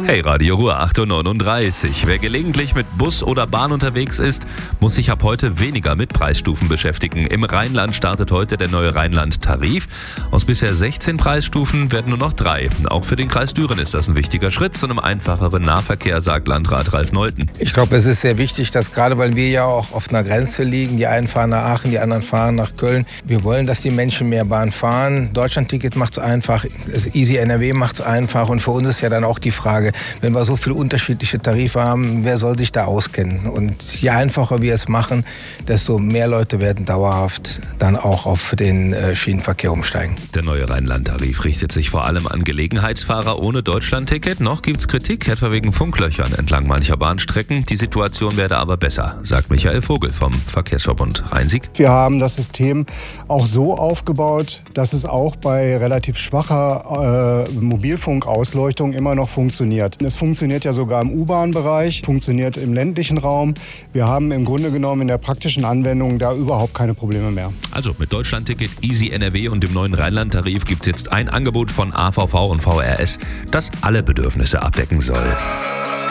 Hey, Radio Ruhr 8:39 Uhr. Wer gelegentlich mit Bus oder Bahn unterwegs ist, muss sich ab heute weniger mit Preisstufen beschäftigen. Im Rheinland startet heute der neue Rheinland-Tarif. Aus bisher 16 Preisstufen werden nur noch 3. Auch für den Kreis Düren ist das ein wichtiger Schritt zu einem einfacheren Nahverkehr, sagt Landrat Ralf Neuten. Ich glaube, es ist sehr wichtig, dass gerade weil wir ja auch auf einer Grenze liegen, die einen fahren nach Aachen, die anderen fahren nach Köln. Wir wollen, dass die Menschen mehr Bahn fahren. Deutschlandticket macht es einfach, das Easy NRW macht es einfach. Und für uns ist ja dann auch die Frage, wenn wir so viele unterschiedliche Tarife haben, wer soll sich da auskennen? Und je einfacher wir es machen, desto mehr Leute werden dauerhaft dann auch auf den Schienenverkehr umsteigen. Der neue Rheinland-Tarif richtet sich vor allem an Gelegenheitsfahrer ohne Deutschlandticket. Noch gibt's Kritik, etwa wegen Funklöchern entlang mancher Bahnstrecken. Die Situation werde aber besser, sagt Michael Vogel vom Verkehrsverbund Rhein-Sieg. Wir haben das System auch so aufgebaut, dass es auch bei relativ schwacher Mobilfunkausleuchtung immer noch funktioniert. Es funktioniert ja sogar im U-Bahn-Bereich, funktioniert im ländlichen Raum. Wir haben im Grunde genommen in der praktischen Anwendung da überhaupt keine Probleme mehr. Also mit Deutschlandticket, Easy NRW und dem neuen Rheinland-Tarif gibt es jetzt ein Angebot von AVV und VRS, das alle Bedürfnisse abdecken soll.